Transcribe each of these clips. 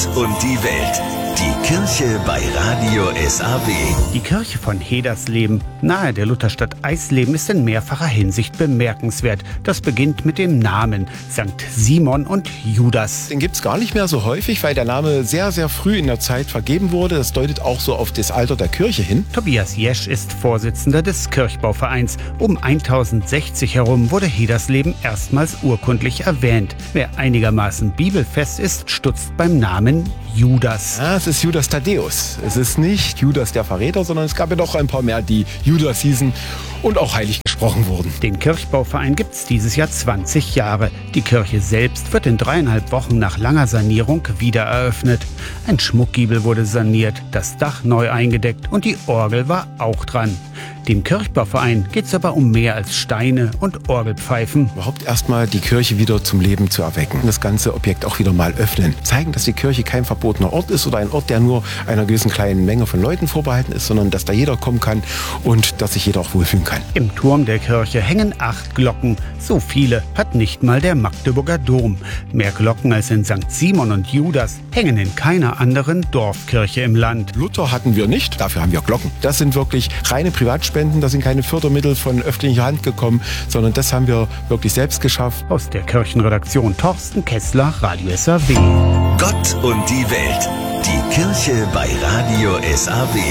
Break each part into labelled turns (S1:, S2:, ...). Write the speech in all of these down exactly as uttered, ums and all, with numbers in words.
S1: Gott und die Welt. Die Kirche bei Radio S A W.
S2: Die Kirche von Hedersleben, nahe der Lutherstadt Eisleben, ist in mehrfacher Hinsicht bemerkenswert. Das beginnt mit dem Namen Sankt Simon und Judas.
S3: Den gibt's gar nicht mehr so häufig, weil der Name sehr, sehr früh in der Zeit vergeben wurde. Das deutet auch so auf das Alter der Kirche hin.
S2: Tobias Jesch ist Vorsitzender des Kirchbauvereins. Um tausendsechzig herum wurde Hedersleben erstmals urkundlich erwähnt. Wer einigermaßen bibelfest ist, stutzt beim Namen Judas.
S3: Ja, es ist Judas Thaddäus. Es ist nicht Judas der Verräter, sondern es gab ja doch ein paar mehr, die Judas hießen und auch heilig gesprochen wurden.
S2: Den Kirchbauverein gibt es dieses Jahr zwanzig Jahre. Die Kirche selbst wird in dreieinhalb Wochen nach langer Sanierung wieder eröffnet. Ein Schmuckgiebel wurde saniert, das Dach neu eingedeckt und die Orgel war auch dran. Dem Kirchbauverein geht es aber um mehr als Steine und Orgelpfeifen.
S3: Überhaupt erstmal die Kirche wieder zum Leben zu erwecken. Das ganze Objekt auch wieder mal öffnen. Zeigen, dass die Kirche kein verbotener Ort ist oder ein Ort, der nur einer gewissen kleinen Menge von Leuten vorbehalten ist, sondern dass da jeder kommen kann und dass sich jeder auch wohlfühlen kann.
S2: Im Turm der Kirche hängen acht Glocken. So viele hat nicht mal der Magdeburger Dom. Mehr Glocken als in Sankt Simon und Judas hängen in keiner anderen Dorfkirche im Land.
S3: Luther hatten wir nicht, dafür haben wir Glocken. Das sind wirklich reine Privatspenden. Das sind keine Fördermittel von öffentlicher Hand gekommen, sondern das haben wir wirklich selbst geschafft.
S2: Aus der Kirchenredaktion Thorsten Kessler, Radio S A W.
S1: Gott und die Welt. Die Kirche bei Radio S A W.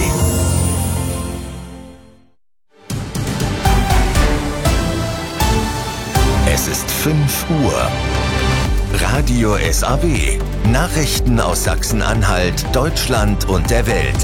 S1: Es ist fünf Uhr. Radio S A W. Nachrichten aus Sachsen-Anhalt, Deutschland und der Welt.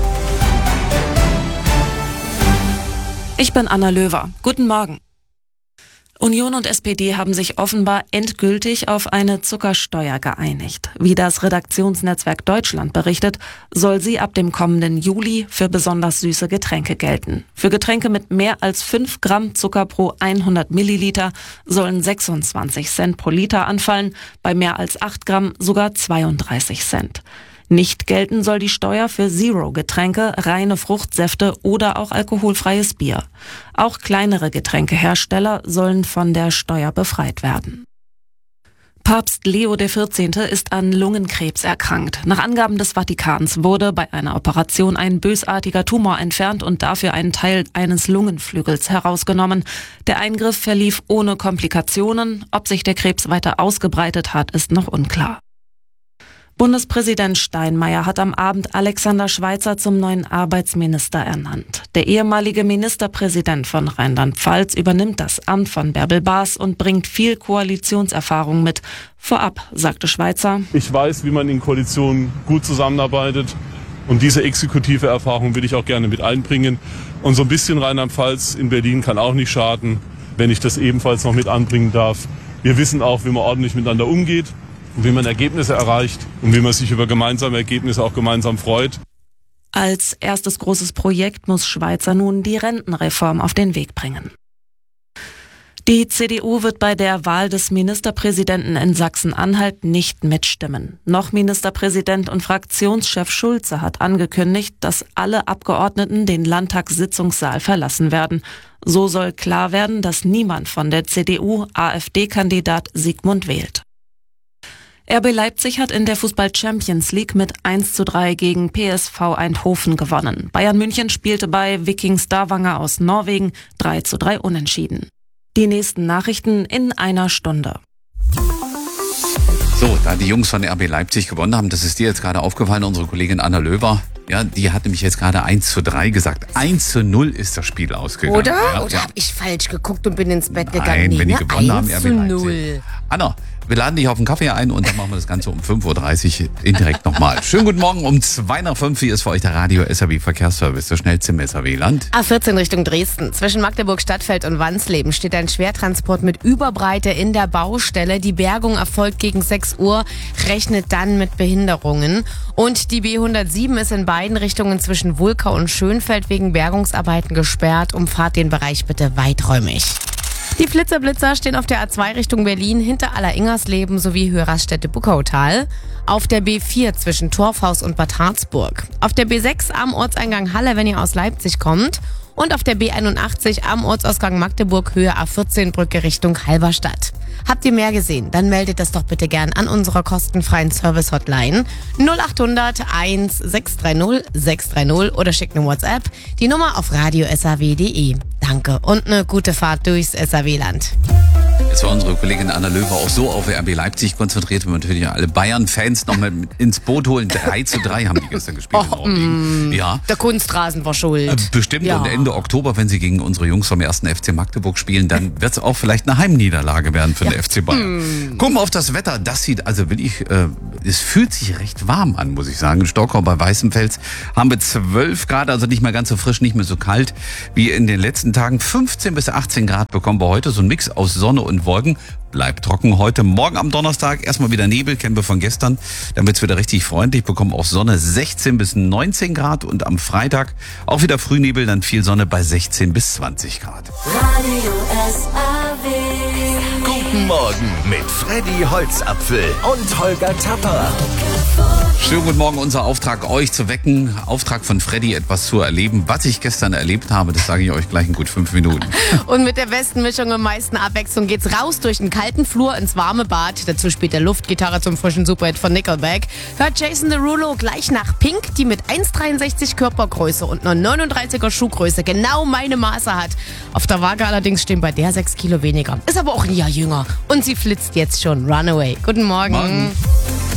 S4: Ich bin Anna Löwer. Guten Morgen. Union und S P D haben sich offenbar endgültig auf eine Zuckersteuer geeinigt. Wie das Redaktionsnetzwerk Deutschland berichtet, soll sie ab dem kommenden Juli für besonders süße Getränke gelten. Für Getränke mit mehr als fünf Gramm Zucker pro hundert Milliliter sollen sechsundzwanzig Cent pro Liter anfallen, bei mehr als acht Gramm sogar zweiunddreißig Cent. Nicht gelten soll die Steuer für Zero-Getränke, reine Fruchtsäfte oder auch alkoholfreies Bier. Auch kleinere Getränkehersteller sollen von der Steuer befreit werden. Papst Leo der vierzehnte ist an Lungenkrebs erkrankt. Nach Angaben des Vatikans wurde bei einer Operation ein bösartiger Tumor entfernt und dafür ein Teil eines Lungenflügels herausgenommen. Der Eingriff verlief ohne Komplikationen. Ob sich der Krebs weiter ausgebreitet hat, ist noch unklar. Bundespräsident Steinmeier hat am Abend Alexander Schweitzer zum neuen Arbeitsminister ernannt. Der ehemalige Ministerpräsident von Rheinland-Pfalz übernimmt das Amt von Bärbel Baas und bringt viel Koalitionserfahrung mit. Vorab sagte Schweitzer:
S5: Ich weiß, wie man in Koalitionen gut zusammenarbeitet. Und diese exekutive Erfahrung will ich auch gerne mit einbringen. Und so ein bisschen Rheinland-Pfalz in Berlin kann auch nicht schaden, wenn ich das ebenfalls noch mit anbringen darf. Wir wissen auch, wie man ordentlich miteinander umgeht. Und wie man Ergebnisse erreicht und wie man sich über gemeinsame Ergebnisse auch gemeinsam freut.
S4: Als erstes großes Projekt muss Schweitzer nun die Rentenreform auf den Weg bringen. Die C D U wird bei der Wahl des Ministerpräsidenten in Sachsen-Anhalt nicht mitstimmen. Noch Ministerpräsident und Fraktionschef Schulze hat angekündigt, dass alle Abgeordneten den Landtagssitzungssaal verlassen werden. So soll klar werden, dass niemand von der C D U AfD-Kandidat Sigmund wählt. R B Leipzig hat in der Fußball-Champions League mit eins zu drei gegen P S V Eindhoven gewonnen. Bayern München spielte bei Viking Stavanger aus Norwegen drei zu drei unentschieden. Die nächsten Nachrichten in einer Stunde.
S6: So, da die Jungs von R B Leipzig gewonnen haben, das ist dir jetzt gerade aufgefallen, unsere Kollegin Anna Löwer, ja, die hat nämlich jetzt gerade eins zu drei gesagt. eins zu null ist das Spiel ausgegangen.
S7: Oder?
S6: Ja,
S7: Oder
S6: ja.
S7: habe ich falsch geguckt und bin ins Bett gegangen?
S6: Nein,
S7: nee,
S6: wenn die
S7: ne?
S6: gewonnen haben, R B
S7: eins zu
S6: Leipzig.
S7: null.
S6: Anna, wir laden dich auf einen Kaffee ein und dann machen wir das Ganze um fünf Uhr dreißig indirekt nochmal. Schönen guten Morgen, um zwei nach fünf. Hier ist für euch der Radio S A W Verkehrsservice, der schnellste im S A W-Land.
S7: A vierzehn Richtung Dresden. Zwischen Magdeburg Stadtfeld und Wansleben steht ein Schwertransport mit Überbreite in der Baustelle. Die Bergung erfolgt gegen sechs Uhr, rechnet dann mit Behinderungen. Und die B hundertsieben ist in beiden Richtungen zwischen Wulkau und Schönfeld wegen Bergungsarbeiten gesperrt. Umfahrt den Bereich bitte weiträumig. Die Flitzer-Blitzer stehen auf der A zwei Richtung Berlin hinter Aller-Ingersleben sowie Hörerstätte-Buckautal. Auf der B vier zwischen Torfhaus und Bad Harzburg. Auf der B sechs am Ortseingang Halle, wenn ihr aus Leipzig kommt. und auf der B einundachtzig am Ortsausgang Magdeburg Höhe A vierzehn Brücke Richtung Halberstadt. Habt ihr mehr gesehen? Dann meldet das doch bitte gern an unserer kostenfreien Service-Hotline null acht hundert eins sechs drei null sechs drei null oder schickt eine WhatsApp. Die Nummer auf radio s a w punkt d e. Danke und eine gute Fahrt durchs S A W-Land.
S6: Jetzt war unsere Kollegin Anna Löwe auch so auf R B Leipzig konzentriert, wir natürlich alle Bayern-Fans noch mal ins Boot holen. drei zu drei haben die gestern gespielt.
S7: Oh, mm, ja. Der Kunstrasen war schuld.
S6: Äh, bestimmt. Ja. Und Ende Oktober, wenn sie gegen unsere Jungs vom ersten F C Magdeburg spielen, dann wird es auch vielleicht eine Heimniederlage werden für ja. den F C Bayern. Mm. Gucken wir auf das Wetter. Das sieht also wirklich, äh, es fühlt sich recht warm an, muss ich sagen. In Stockholm bei Weißenfels haben wir zwölf Grad, also nicht mehr ganz so frisch, nicht mehr so kalt wie in den letzten Tagen. fünfzehn bis achtzehn Grad bekommen wir heute. So ein Mix aus Sonne und Wolken. Bleibt trocken heute. Morgen am Donnerstag erstmal wieder Nebel, kennen wir von gestern. Dann wird's wieder richtig freundlich. Bekommen auch Sonne sechzehn bis neunzehn Grad. Und am Freitag auch wieder Frühnebel, dann viel Sonne bei sechzehn bis zwanzig Grad.
S1: Radio S A W. Guten Morgen mit Freddy Holzapfel und Holger Tapper.
S6: Schönen guten Morgen, unser Auftrag, euch zu wecken. Auftrag von Freddy, etwas zu erleben. Was ich gestern erlebt habe, das sage ich euch gleich in gut fünf Minuten.
S7: Und mit der besten Mischung und meisten Abwechslung geht's raus durch den kalten Flur ins warme Bad. Dazu spielt der Luftgitarre zum frischen Superhit von Nickelback. Hört Jason Derulo gleich nach Pink, die mit eins Komma dreiundsechzig Körpergröße und einer neununddreißiger Schuhgröße genau meine Maße hat. Auf der Waage allerdings stehen bei der sechs Kilo weniger. Ist aber auch ein Jahr jünger. Und sie flitzt jetzt schon. Runaway. Guten Morgen.
S6: Morgen.